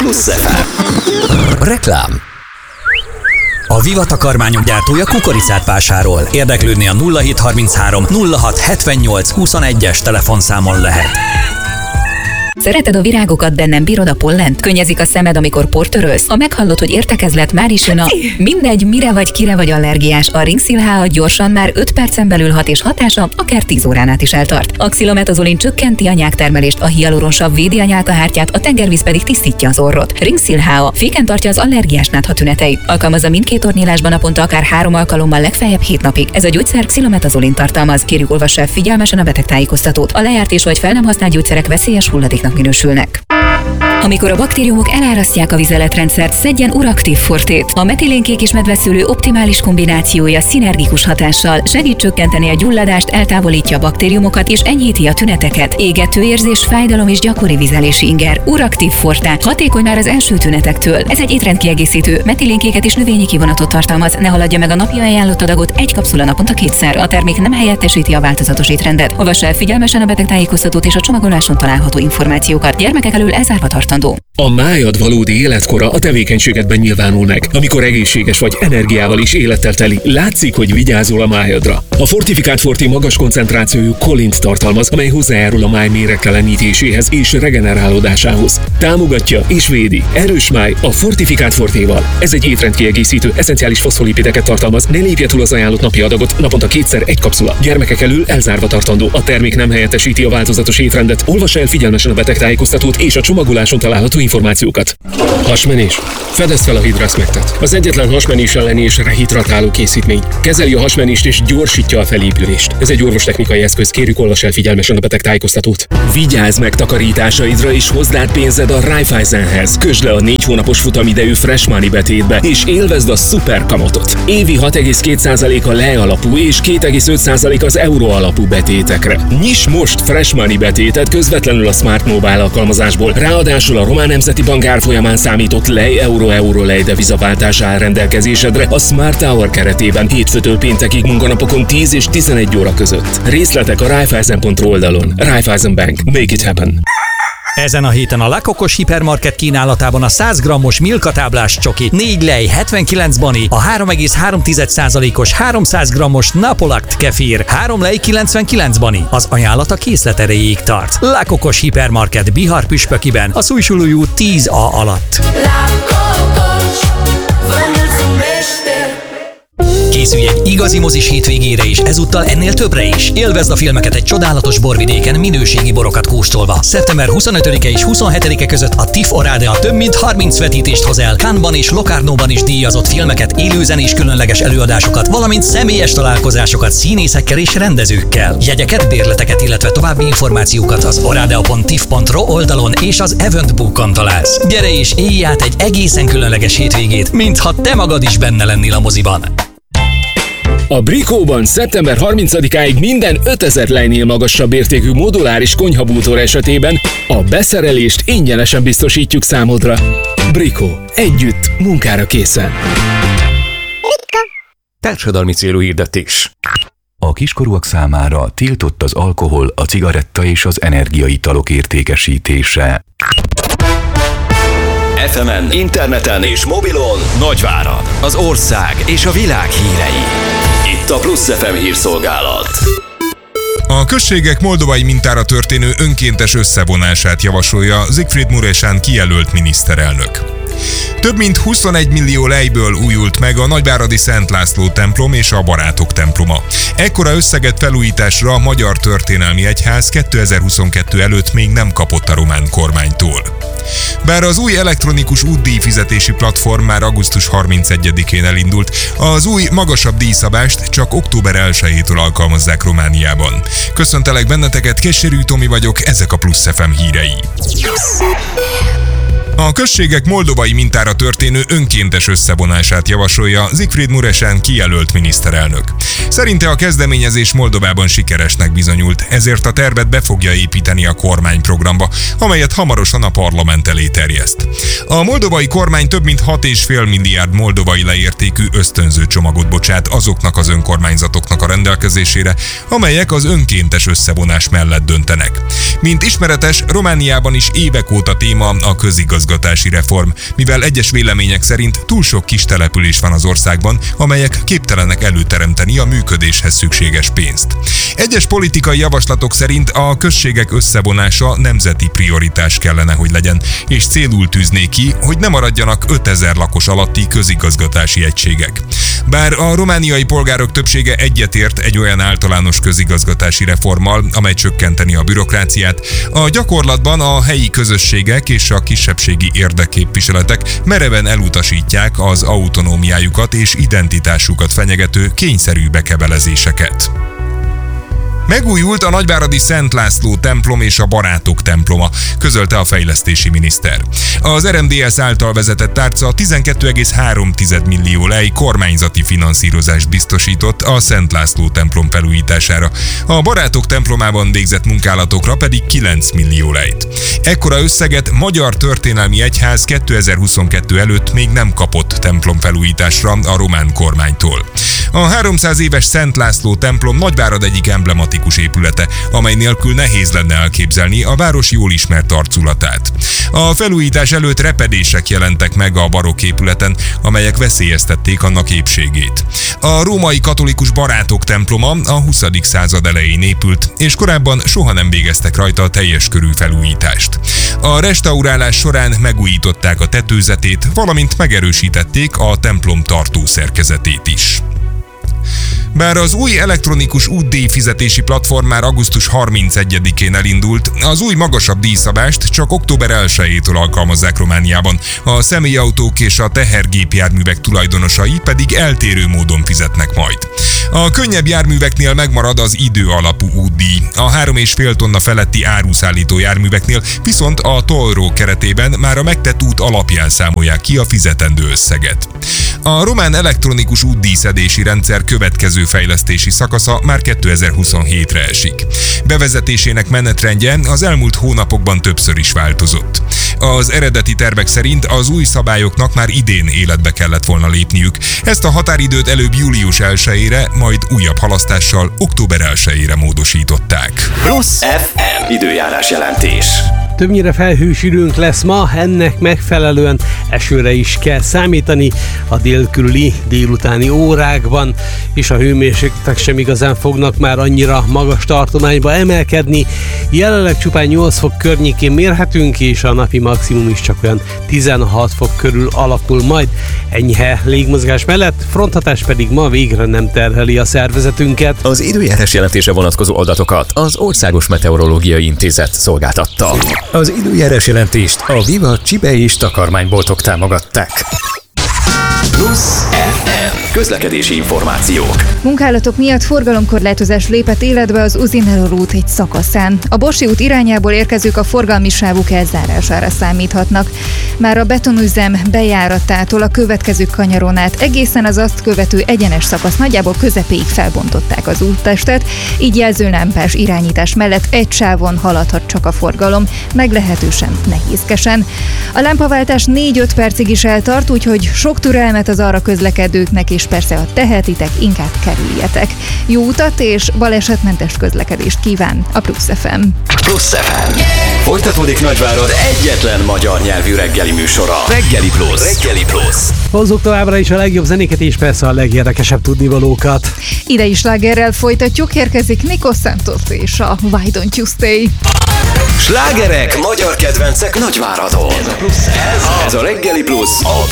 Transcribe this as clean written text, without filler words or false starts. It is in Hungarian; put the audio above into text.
Plusz FM. Reklám. A Viva takarmányok gyártója kukoricát vásárol. Érdeklődni a 0733 06 78 21-es telefonszámon lehet. Szereted a virágokat, de nem bírod a pollent? Könnyezik a szemed, amikor portörölsz? Ha meghallod, hogy értekezlet, már is jön a... Mindegy, mire vagy, kire vagy allergiás. A Ringsil HA gyorsan már 5 percen belül hat, és hatása akár 10 órán át is eltart. A xilometazoline csökkenti a nyáktermelést, a hialuronsav védi a nyálkahártyát, a tengervíz pedig tisztítja az orrot. Ringsil HA féken tartja az allergiás nátha tüneteit. Alkalmazza mindkét orrnyílásban naponta akár 3 alkalommal, legfeljebb 7 napig. Ez a gyógyszer xilometazoline tartalmaz. Kérjük, olvassa el figyelmesen a betegtájékoztatót. A lejárt és vagy fel nem használt gyógyszerek veszélyes hulladéknak minősülnek. Amikor a baktériumok elárasztják a vizeletrendszert, szedjen Uraktív Fortét. A metilénkék és medveszőlő optimális kombinációja szinergikus hatással segít csökkenteni a gyulladást, eltávolítja a baktériumokat és enyhíti a tüneteket. Égető érzés, fájdalom és gyakori vizelési inger. Uraktív Forte hatékony már az első tünetektől. Ez egy étrendkiegészítő, metilénkéket és növényi kivonatot tartalmaz. Ne haladja meg a napi ajánlott adagot, egy kapszula naponta 2-szer. A termék nem helyettesíti a változatos étrendet. Olvassa el figyelmesen a betegtájékoztatót és a csomagoláson található információkat. Gyermekek elől elzárva tartandó. A májad valódi életkora a tevékenységedben nyilvánul meg. Amikor egészséges vagy, energiával is élettel teli, látszik, hogy vigyázol a májadra. A Fortifikált Forté magas koncentrációjú kolint tartalmaz, amely hozzájárul a máj méregtelenítéséhez és regenerálódásához. Támogatja és védi. Erős máj a Fortifikált Fortéval. Ez egy étrendkiegészítő, eszenciális foszfolipideket tartalmaz, ne lépje túl az ajánlott napi adagot, naponta 2-szer egy kapszula. Gyermekek elől elzárva tartandó. A termék nem helyettesíti a változatos étrendet. Olvassa el figyelmesen a betegtájékoztatót és a csomagoláson található információkat. Hasmenés. Fedezd fel a Hidrasmectet. Az egyetlen hasmenés elleni és rehidratáló készítmény. Kezeli a hasmenést és gyorsítja a felépülést. Ez egy orvostechnikai eszköz, kérjük, olvass el figyelmesen a betegtájékoztatót. Vigyázz megtakarításaidra és hozd át pénzed a Raiffeisenhez. Kösd le a 4 hónapos futamidejű Fresh Money betétbe és élvezd a szuper kamatot. Évi 6,2% a lei alapú és 2,5% az euró alapú betétekre. Nyiss most Fresh Money betétet közvetlenül a Smart Mobile alkalmazásból. Ráadásul a Román Nemzeti Bank árfolyamán számított lei euró lei devizaváltás áll rendelkezésedre a Smart Tower keretében hétfőtől péntekig munkanapokon 10 és 11 óra között. Részletek a Raiffeisen.ro oldalon. Raiffeisen Bank. Make it happen. Ezen a héten a Lakokos Hipermarket kínálatában a 100 g-os Milka táblás csoki 4 lei 79 bani, a 3,3%-os 300 g-os Napolakt kefir 3 lei 99 bani. Az ajánlat a készlet erejéig tart. Lakokos Hipermarket Bihar püspökiben, a Szújsulúj út 10A alatt. Készülj egy igazi mozis hétvégére is, ezúttal ennél többre is. Élvezd a filmeket egy csodálatos borvidéken, minőségi borokat kóstolva. Szeptember 25-e és 27-e között a TIFF Oradea több mint 30 vetítést hoz el. Cannes-ban és Locarnóban is díjazott filmeket, élőzenés különleges előadásokat, valamint személyes találkozásokat színészekkel és rendezőkkel. Jegyeket, bérleteket, illetve további információkat az oradea.tif.ro oldalon és az Eventbookon találsz. Gyere és élj át egy egészen különleges hétvégét, mintha te magad is benne lennél a moziban. A Brikóban szeptember 30-áig minden 5000 lejnél magasabb értékű moduláris konyhabútor esetében a beszerelést ingyenesen biztosítjuk számodra. Brikó. Együtt, munkára készen. Társadalmi célú hirdetés. A kiskorúak számára tiltott az alkohol, a cigaretta és az energiaitalok értékesítése. FM-en, interneten és mobilon Nagyvárad, az ország és a világ hírei. Itt a Plusz FM hírszolgálat. A községek moldovai mintára történő önkéntes összevonását javasolja Siegfried Muresan kijelölt miniszterelnök. Több mint 21 millió lejből újult meg a Nagyváradi Szent László templom és a Barátok temploma. Ekkora összeget felújításra a Magyar Történelmi Egyház 2022 előtt még nem kapott a román kormánytól. Bár az új elektronikus útdíjfizetési platform már augusztus 31-én elindult, az új magasabb díjszabást csak október 1-től alkalmazzák Romániában. Köszöntelek benneteket, Kesserű Tomi vagyok, ezek a Plusz FM hírei. A községek moldovai mintára történő önkéntes összevonását javasolja Siegfried Muresan kijelölt miniszterelnök. Szerinte a kezdeményezés Moldovában sikeresnek bizonyult, ezért a tervet be fogja építeni a kormányprogramba, amelyet hamarosan a parlament elé terjeszt. A moldovai kormány több mint 6,5 milliárd moldovai leértékű ösztönző csomagot bocsát azoknak az önkormányzatoknak a rendelkezésére, amelyek az önkéntes összevonás mellett döntenek. Mint ismeretes, Romániában is évek óta téma a közigazgatás közigazgatási reform, mivel egyes vélemények szerint túl sok kis település van az országban, amelyek képtelenek előteremteni a működéshez szükséges pénzt. Egyes politikai javaslatok szerint a községek összevonása nemzeti prioritás kellene, hogy legyen, és célul tűzné ki, hogy ne maradjanak 5000 lakos alatti közigazgatási egységek. Bár a romániai polgárok többsége egyetért egy olyan általános közigazgatási reformmal, amely csökkenteni a bürokráciát, a gyakorlatban a helyi közösségek és a kisebbségi érdekképviseletek mereven elutasítják az autonómiájukat és identitásukat fenyegető kényszerű bekebelezéseket. Megújult a nagyváradi Szent László templom és a Barátok temploma, közölte a fejlesztési miniszter. Az RMDSZ által vezetett tárca 12,3 millió lej kormányzati finanszírozást biztosított a Szent László templom felújítására, a Barátok templomában végzett munkálatokra pedig 9 millió lejt. Ekkora összeget Magyar Történelmi Egyház 2022 előtt még nem kapott templomfelújításra a román kormánytól. A 300 éves Szent László templom Nagyvárad egyik emblematikus épülete, amely nélkül nehéz lenne elképzelni a város jól ismert arculatát. A felújítás előtt repedések jelentek meg a barokk épületen, amelyek veszélyeztették annak épségét. A római katolikus Barátok temploma a 20. század elején épült, és korábban soha nem végeztek rajta a teljes körű felújítást. A restaurálás során megújították a tetőzetét, valamint megerősítették a templom tartó szerkezetét is. Bár az új elektronikus útdíjfizetési platform már augusztus 31-én elindult, az új magasabb díjszabást csak október 1-től alkalmazzák Romániában, a személyautók és a tehergépjárművek tulajdonosai pedig eltérő módon fizetnek majd. A könnyebb járműveknél megmarad az idő alapú útdíj, a 3,5 tonna feletti áruszállító járműveknél viszont a tollró keretében már a megtett út alapján számolják ki a fizetendő összeget. A román elektronikus útdíjszedési rendszer következő fejlesztési szakasza már 2027-re esik. Bevezetésének menetrendje az elmúlt hónapokban többször is változott. Az eredeti tervek szerint az új szabályoknak már idén életbe kellett volna lépniük. Ezt a határidőt előbb július 1-ére, majd újabb halasztással október 1-ére módosították. Plusz FM időjárás jelentés. Többnyire felhős időnk lesz ma, ennek megfelelően esőre is kell számítani a délkörüli délutáni órákban, és a hőmérsékletek sem igazán fognak már annyira magas tartományba emelkedni. Jelenleg csupán 8 fok környékén mérhetünk, és a napi maximum is csak olyan 16 fok körül alakul majd. Enyhe légmozgás mellett, fronthatás pedig ma végre nem terheli a szervezetünket. Az időjárás jelentése vonatkozó adatokat az Országos Meteorológiai Intézet szolgáltatta. Az időjárás jelentést a Viva Csibe és takarmányboltok támogatták. Plusz FM közlekedési információk. Munkálatok miatt forgalomkorlátozás lépett életbe az Uzinelor út egy szakaszán. A Bossi út irányából érkezők a forgalmi sávuk elzárására számíthatnak. Már a betonüzem bejáratától a következő kanyaron át egészen az azt követő egyenes szakasz nagyjából közepéig felbontották az úttestet, így jelzőlámpás irányítás mellett egy sávon haladhat csak a forgalom, meglehetősen nehézkesen. A lámpaváltás 4-5 percig is eltart, úgyhogy sok türelmet az arra közlekedőknek, és persze, ha tehetitek, inkább kerüljetek. Jó utat és balesetmentes közlekedést kíván a Plusz FM. Plusz FM. Folytatódik Nagyvárad egyetlen magyar nyelvű reggeli műsora. Reggeli Plusz. Reggeli Plusz. Hozzuk továbbra is a legjobb zenéket és persze a legérdekesebb tudnivalókat. Idei slágerrel folytatjuk, érkezik Nico Santos és a Why Don't You Stay. Slágerek, magyar kedvencek Nagyváradon. Ez a Reggeli Plusz, a